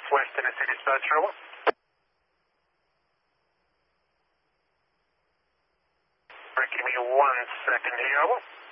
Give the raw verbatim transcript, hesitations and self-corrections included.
West Tennessee Dispatch, over. Give me one second here, over.